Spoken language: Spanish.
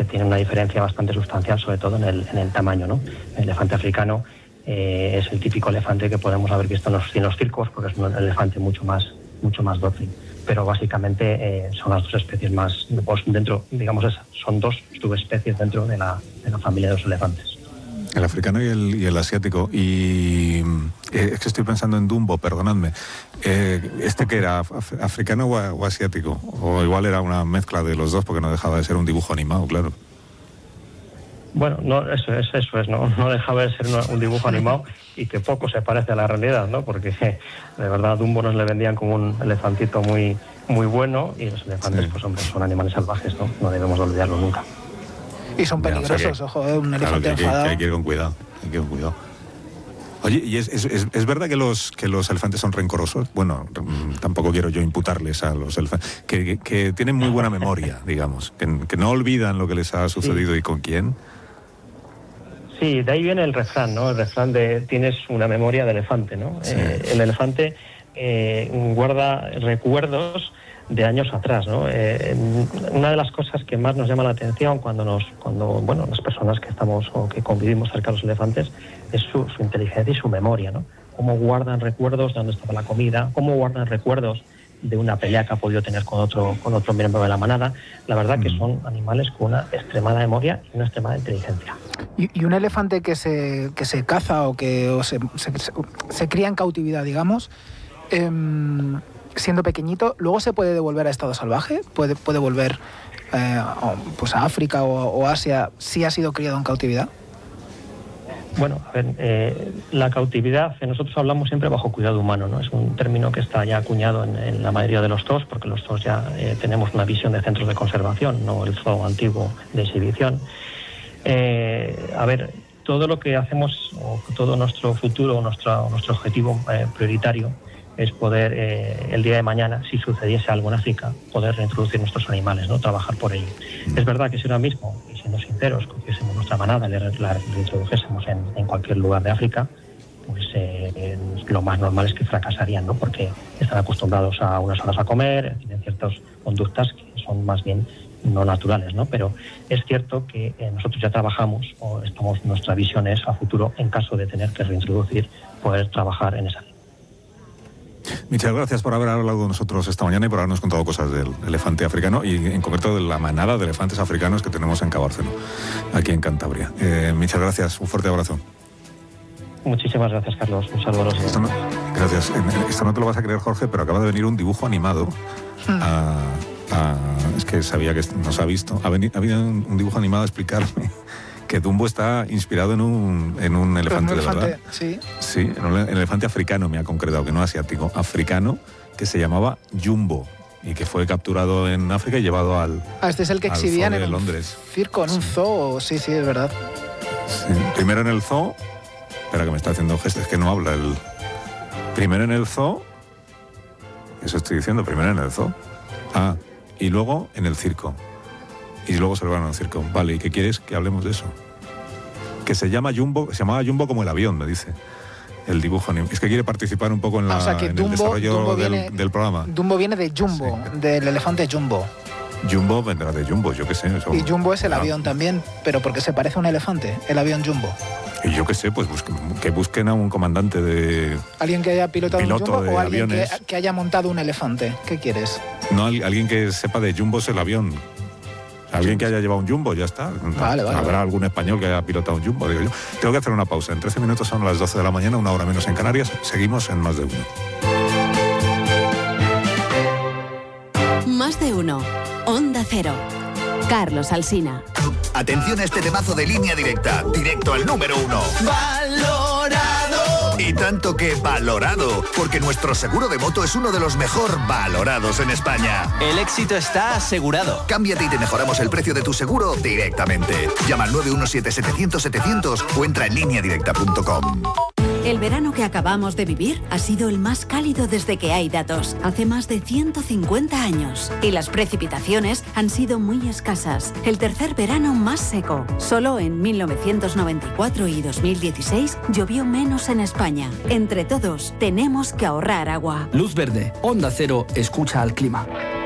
tienen una diferencia bastante sustancial, sobre todo en el tamaño, ¿no? El elefante africano es el típico elefante que podemos haber visto en los circos, porque es un elefante mucho más dócil. Pero básicamente son las dos especies más, pues dentro, digamos, son dos subespecies dentro de la familia de los elefantes. El africano y el asiático. Y es que estoy pensando en Dumbo, perdonadme. ¿Este qué era? ¿Africano o asiático? O igual era una mezcla de los dos, porque no dejaba de ser un dibujo animado, claro. Bueno, no, eso es, no dejaba de ser un dibujo animado y que poco se parece a la realidad, ¿no? Porque de verdad a Dumbo nos le vendían como un elefantito muy, muy bueno, y los elefantes, sí, pues hombre, son animales salvajes, ¿no? No debemos olvidarlo nunca. Y son peligrosos, ojo, un elefante enfadado. Hay que ir con cuidado, Oye, ¿y es verdad que los elefantes son rencorosos? Bueno, tampoco quiero yo imputarles a los elefantes, que tienen muy buena memoria, digamos, que no olvidan lo que les ha sucedido, sí. ¿Y con quién? Sí, de ahí viene el refrán, ¿no? El refrán de tienes una memoria de elefante, ¿no? Sí. El elefante guarda recuerdos de años atrás, ¿no? Una de las cosas que más nos llama la atención cuando las personas que estamos o que convivimos cerca de los elefantes es su inteligencia y su memoria, ¿no? Cómo guardan recuerdos de dónde estaba la comida, cómo guardan recuerdos de una pelea que ha podido tener con otro miembro de la manada. La verdad que son animales con una extremada memoria y una extremada inteligencia. Y un elefante que se caza o se cría en cautividad, digamos, siendo pequeñito, ¿luego se puede devolver a estado salvaje? ¿Puede volver pues a África o Asia si ha sido criado en cautividad? Bueno, a ver, la cautividad, nosotros hablamos siempre bajo cuidado humano, ¿no? Es un término que está ya acuñado en la mayoría de los zoos, porque los zoos ya tenemos una visión de centros de conservación, no el zoo antiguo de exhibición. A ver, todo lo que hacemos, o todo nuestro futuro, nuestro objetivo prioritario, es poder, el día de mañana, si sucediese algo en África, poder reintroducir nuestros animales, ¿no? Trabajar por ello. Es verdad que si ahora mismo, y siendo sinceros, cogiésemos nuestra manada y la reintrodujésemos en cualquier lugar de África, pues lo más normal es que fracasarían, ¿no? Porque están acostumbrados a unas horas a comer, tienen ciertas conductas que son más bien no naturales, ¿no? Pero es cierto que nosotros ya trabajamos, nuestra visión es a futuro, en caso de tener que reintroducir, poder trabajar en esa línea. Muchas gracias por haber hablado con nosotros esta mañana y por habernos contado cosas del elefante africano y en concreto de la manada de elefantes africanos que tenemos en Cabárceno, aquí en Cantabria. Muchas gracias, un fuerte abrazo. Muchísimas gracias, Carlos. Un saludo a los demás. Gracias. Esto no te lo vas a creer, Jorge, pero acaba de venir un dibujo animado. Es que sabía que nos ha visto. Ha venido un dibujo animado a explicarme que Dumbo está inspirado en un elefante de verdad. Sí. Sí, en un elefante africano, me ha concretado, que no asiático, africano, que se llamaba Jumbo y que fue capturado en África y llevado al este es el que exhibían en Londres. Circo, en un zoo. Sí, es verdad. Sí. Primero en el zoo. Espera, que me está haciendo gestos, es que no habla. Primero en el zoo. Eso estoy diciendo, primero en el zoo. Y luego en el circo. Y luego se lo van al circo. Vale, ¿y qué quieres? Que hablemos de eso. Que se llamaba Jumbo como el avión, me dice. El dibujo. Es que quiere participar un poco en el desarrollo del programa. Dumbo viene de Jumbo, sí. Del elefante Jumbo. Jumbo vendrá de Jumbo, yo qué sé. Y Jumbo es el avión también, pero porque se parece a un elefante, el avión Jumbo. Y yo qué sé, pues que busquen a un comandante de... ¿Alguien que haya pilotado un Jumbo o alguien que haya montado un elefante? ¿Qué quieres? No, alguien que sepa de Jumbos el avión. Alguien que haya llevado un Jumbo, ya está. Vale. Habrá algún español que haya pilotado un Jumbo, digo yo. Tengo que hacer una pausa. En 13 minutos son las 12 de la mañana, una hora menos en Canarias. Seguimos en Más de Uno. Más de Uno. Onda Cero. Carlos Alsina. Atención a este temazo de Línea Directa. Directo al número 1. ¡Valorado! Y tanto que valorado, porque nuestro seguro de moto es uno de los mejor valorados en España. El éxito está asegurado. Cámbiate y te mejoramos el precio de tu seguro directamente. Llama al 917-700-700 o entra en lineadirecta.com. El verano que acabamos de vivir ha sido el más cálido desde que hay datos, hace más de 150 años. Y las precipitaciones han sido muy escasas. El tercer verano más seco. Solo en 1994 y 2016 llovió menos en España. Entre todos, tenemos que ahorrar agua. Luz verde, Onda Cero, escucha al clima.